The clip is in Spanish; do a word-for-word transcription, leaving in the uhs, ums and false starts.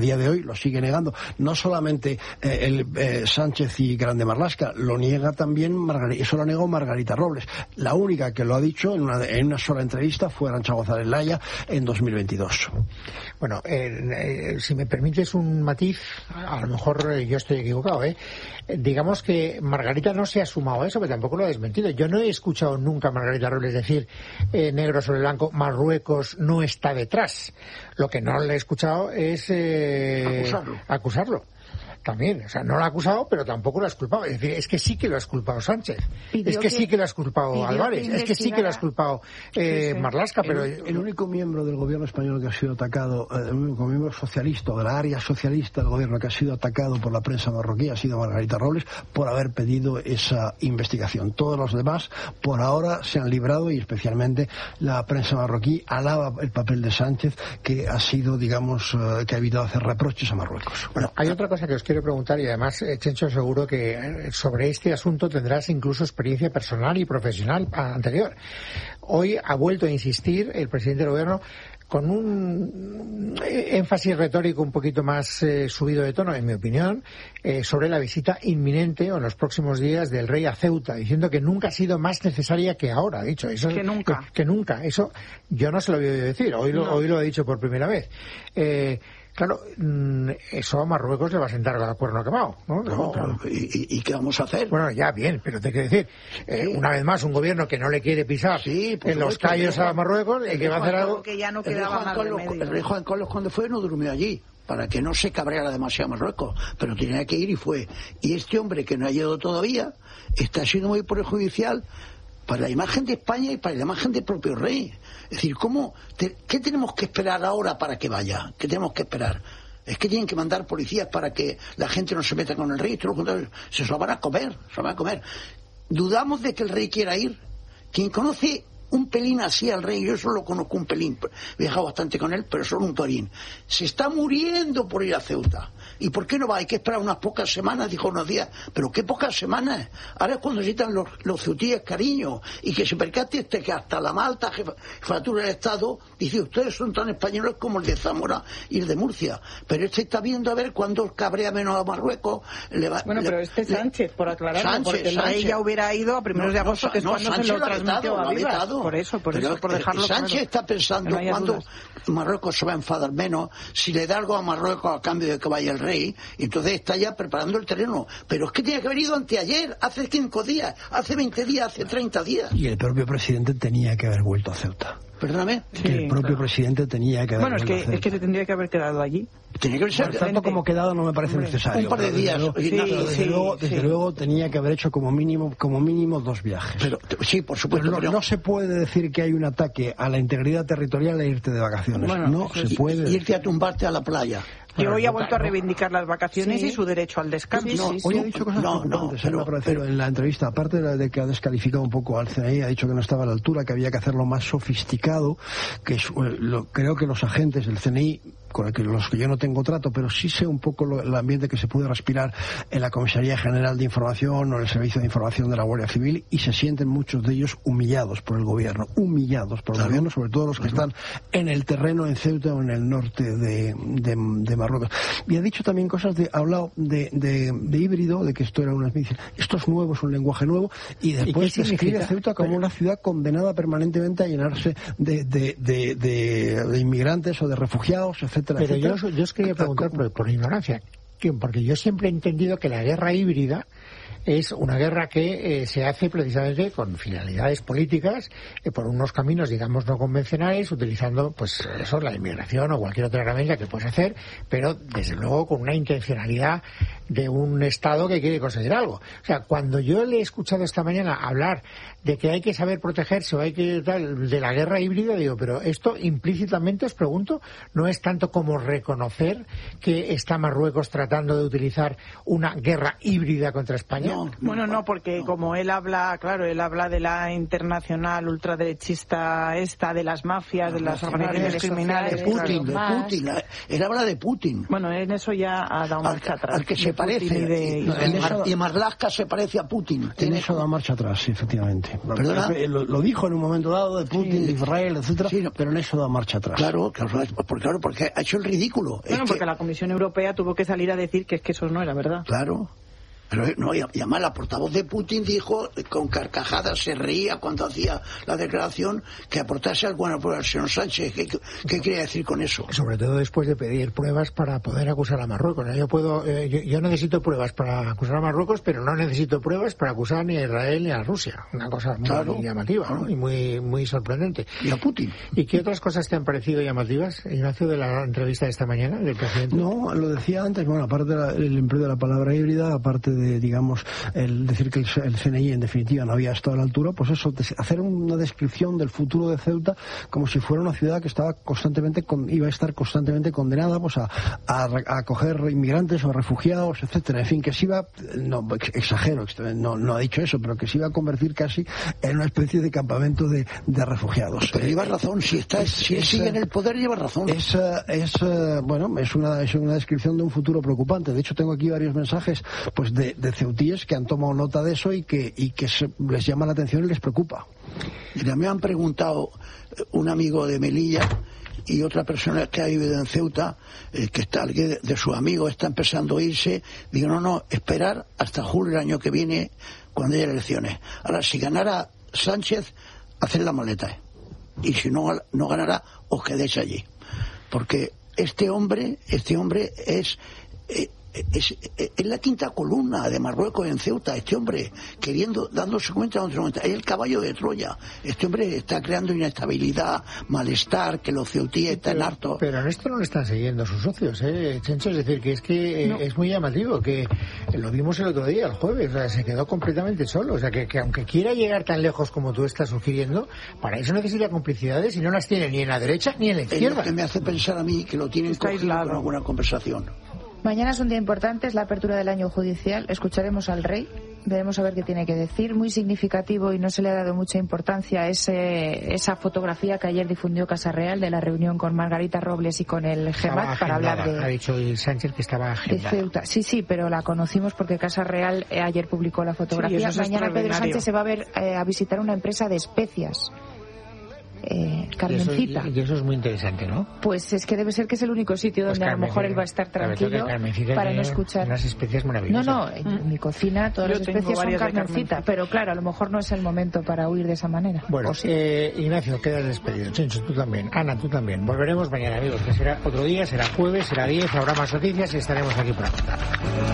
A día de hoy lo sigue negando, no solamente eh, el eh, Sánchez y Grande Marlaska, lo niega también Margarita, eso lo negó Margarita Robles. La única que lo ha dicho en una, en una sola entrevista fue Arantxa González Laya en dos mil veintidós. Bueno, eh, eh, si me permites un matiz, a lo mejor yo estoy equivocado, ¿eh? Digamos que Margarita no se ha sumado a eso, pero tampoco lo ha desmentido. Yo no he escuchado nunca a Margarita Robles decir, eh, negro sobre blanco, Marruecos no está detrás. Lo que no le he escuchado es eh, acusarlo. acusarlo. También, o sea, no lo ha acusado, pero tampoco lo has culpado. Es decir, es que sí que lo has culpado Sánchez. Pidió es que, que sí que lo has culpado Álvarez. Que es que sí que lo has culpado eh, sí, sí. Marlaska, pero... El, el único miembro del gobierno español que ha sido atacado, eh, el único miembro socialista, de la área socialista del gobierno que ha sido atacado por la prensa marroquí ha sido Margarita Robles por haber pedido esa investigación. Todos los demás, por ahora, se han librado y especialmente la prensa marroquí alaba el papel de Sánchez, que ha sido, digamos, eh, que ha evitado hacer reproches a Marruecos. Bueno, hay otra cosa que os quiero preguntar y además, Chencho, seguro que sobre este asunto tendrás incluso experiencia personal y profesional anterior. Hoy ha vuelto a insistir el presidente del gobierno con un énfasis retórico un poquito más eh, subido de tono, en mi opinión, eh, sobre la visita inminente o en los próximos días del rey a Ceuta, diciendo que nunca ha sido más necesaria que ahora, ha dicho. Eso, que nunca. Que, que nunca. Eso yo no se lo había oído decir, hoy lo, no. hoy lo he dicho por primera vez. Eh, Claro, eso a Marruecos le va a sentar el cuerno quemado, ¿no? No, claro. ¿Y, ¿Y qué vamos a hacer? Bueno, ya, bien, pero te quiero decir, eh, sí. una vez más, un gobierno que no le quiere pisar sí, en los callos a Marruecos, y que va a hacer algo... Que ya no el, rey Juan Carlos, el rey Juan Carlos cuando fue no durmió allí, para que no se cabreara demasiado Marruecos, pero tenía que ir y fue. Y este hombre que no ha llegado todavía está siendo muy perjudicial para la imagen de España y para la imagen del propio rey. Es decir, ¿cómo te, ¿qué tenemos que esperar ahora para que vaya? ¿Qué tenemos que esperar? Es que tienen que mandar policías para que la gente no se meta con el rey, todo lo contrario, se lo van a comer, se lo van a comer. Dudamos de que el rey quiera ir. Quien conoce un pelín así al rey, yo solo conozco un pelín, he viajado bastante con él, pero solo un pelín. Se está muriendo por ir a Ceuta. ¿Y por qué no va? Hay que esperar unas pocas semanas, dijo unos días. ¿Pero qué pocas semanas? Ahora es cuando necesitan los, los ceutíes cariño. Y que se percate este que hasta la Malta jefatura del Estado dice, ustedes son tan españoles como el de Zamora y el de Murcia. Pero este está viendo a ver cuándo cabrea menos a Marruecos. Le va, bueno, le, pero este le, Sánchez, por aclararlo, Sánchez, porque Sánchez. el rey ya hubiera ido a primeros no, de agosto, no, que es no, cuando Sánchez se lo, lo transmitió vetado, a Vivas. Por eso, por pero, eso, por dejarlo Sánchez claro. está pensando no cuándo dudas. Marruecos se va a enfadar menos, si le da algo a Marruecos a cambio de que vaya el rey, entonces está ya preparando el terreno. Pero es que tiene que haber ido anteayer, hace cinco días, hace veinte días, hace treinta días. Y el propio presidente tenía que haber vuelto a Ceuta. Perdóname. Sí, que el propio claro. presidente tenía que haber Bueno, es que, es que se tendría que haber quedado allí. Tenía que haber Por tanto, como quedado no me parece Hombre, necesario. Un par de días. Desde, sí, luego, desde, sí, luego, desde sí. luego tenía que haber hecho como mínimo como mínimo dos viajes. Pero, sí, por supuesto. Pero no, pero... no se puede decir que hay un ataque a la integridad territorial e irte de vacaciones. Bueno, no se y, puede. Irte a tumbarte a la playa. Que hoy ha vuelto a reivindicar las vacaciones sí. y su derecho al descanso. Sí, no, sí, hoy sí. ha dicho cosas no, importantes, no, pero, pero, pero, en la entrevista, aparte de que ha descalificado un poco al C N I, ha dicho que no estaba a la altura, que había que hacerlo más sofisticado, que es, lo, creo que los agentes del C N I, con el que, los que yo no tengo trato, pero sí sé un poco lo, el ambiente que se puede respirar en la Comisaría General de Información o en el Servicio de Información de la Guardia Civil, y se sienten muchos de ellos humillados por el gobierno, humillados por el claro. gobierno, sobre todo los que claro. están en el terreno en Ceuta o en el norte de, de, de Marruecos. Y ha dicho también cosas, de, ha hablado de, de, de híbrido, de que esto era una especie, esto es nuevo, es un lenguaje nuevo, y después ¿Y describe Ceuta como una ciudad condenada permanentemente a llenarse de, de, de, de, de inmigrantes o de refugiados, etcétera, Pero etcétera. yo, yo os quería preguntar por, por ignorancia, porque yo siempre he entendido que la guerra híbrida es una guerra que eh, se hace precisamente con finalidades políticas, eh, por unos caminos, digamos, no convencionales, utilizando, pues, eso, la inmigración o cualquier otra herramienta que puedes hacer, pero, desde luego, con una intencionalidad de un Estado que quiere conseguir algo. O sea, cuando yo le he escuchado esta mañana hablar de que hay que saber protegerse o hay que tal, de la guerra híbrida, digo, pero esto implícitamente, os pregunto, no es tanto como reconocer que está Marruecos tratando de utilizar una guerra híbrida contra España. No, bueno, no, porque no. como él habla, claro, él habla de la internacional ultraderechista esta, de las mafias, de las organizaciones criminales. De Putin, de Putin. Él habla de Putin. Bueno, en eso ya ha dado marcha al, atrás. Al que se parece. Y, de, no, y, eso, y Marlaska se parece a Putin. En eso da marcha atrás, sí, efectivamente. Lo, lo dijo en un momento dado de Putin, sí. de Israel, etcétera, sí, no, pero en eso da marcha atrás. Claro, claro, porque, claro, porque ha hecho el ridículo. Bueno, es porque que, la Comisión Europea tuvo que salir a decir que es que eso no era verdad. Claro. Pero no, y además la portavoz de Putin dijo, con carcajadas, se reía cuando hacía la declaración, que aportase algo bueno por el señor Sánchez. ¿Qué, qué quería decir con eso? Sobre todo después de pedir pruebas para poder acusar a Marruecos. Yo puedo, eh, yo, yo necesito pruebas para acusar a Marruecos, pero no necesito pruebas para acusar ni a Israel ni a Rusia. Una cosa muy claro, llamativa, claro. ¿no? Y muy, muy sorprendente. Y a Putin. ¿Y qué otras cosas te han parecido llamativas, Ignacio, de la entrevista de esta mañana del presidente? No, lo decía antes, bueno, aparte del empleo de la palabra híbrida, aparte de De, digamos, el decir que el, el C N I en definitiva no había estado a la altura, pues eso, hacer una descripción del futuro de Ceuta como si fuera una ciudad que estaba constantemente, con, iba a estar constantemente condenada pues a, a, a acoger inmigrantes o refugiados, etcétera. En fin, que se iba, no, exagero, no, no ha dicho eso, pero que se iba a convertir casi en una especie de campamento de, de refugiados. Pero lleva razón, si está, si él sigue en el poder, lleva razón. Es, es, bueno, es una, es una descripción de un futuro preocupante. De hecho, tengo aquí varios mensajes pues de, de ceutíes que han tomado nota de eso y que, y que se, les llama la atención y les preocupa. Mira, me han preguntado un amigo de Melilla y otra persona que ha vivido en Ceuta, eh, que está de, de sus amigos está empezando a irse. Digo, no, no, esperar hasta julio del año que viene, cuando haya elecciones. Ahora, si ganara Sánchez, hacer la maleta. ¿eh? Y si no, no ganara, os quedéis allí. Porque este hombre, este hombre es... Eh, Es, es, es la quinta columna de Marruecos en Ceuta. Este hombre queriendo, dándose cuenta, dándose cuenta, es el caballo de Troya. Este hombre está creando inestabilidad, malestar, que los ceutíes están pero, hartos. Pero en esto no le están siguiendo sus socios, ¿eh, Chencho? Es decir, que es que no. es muy llamativo, que lo vimos el otro día, el jueves, o sea, se quedó completamente solo. O sea, que, que aunque quiera llegar tan lejos como tú estás sugiriendo, para eso necesita complicidades y no las tiene ni en la derecha ni en la izquierda. Es lo que me hace pensar a mí que lo tienen cogido con alguna conversación. Mañana es un día importante, es la apertura del año judicial. Escucharemos al rey, veremos a ver qué tiene que decir. Muy significativo y no se le ha dado mucha importancia ese, esa fotografía que ayer difundió Casa Real de la reunión con Margarita Robles y con el G M A C para hablar de... Ha dicho Sánchez que estaba agendada. De Ceuta. Sí, sí, pero la conocimos porque Casa Real eh, ayer publicó la fotografía. Sí, mañana Pedro Sánchez se va a ver eh, a visitar una empresa de especias. Eh, Carmencita. Y eso, y eso es muy interesante, ¿no? Pues es que debe ser que es el único sitio donde pues a lo mejor él va a estar tranquilo para no escuchar. Unas especias maravillosas. No, no, en mi cocina todas Yo las especias son Carmencita, Carmencita, pero claro, a lo mejor no es el momento para huir de esa manera. Bueno, sí. eh, Ignacio, quedas despedido. Chencho, tú también. Ana, tú también. Volveremos mañana, amigos, que será otro día, será jueves, será diez, habrá más noticias y estaremos aquí por la